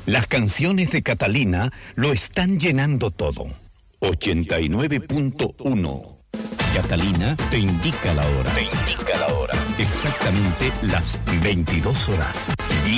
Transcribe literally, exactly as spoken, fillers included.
Las canciones de Catalina lo están llenando todo. ochenta y nueve punto uno. Catalina te indica la hora. Te indica la hora. Exactamente las veintidós horas.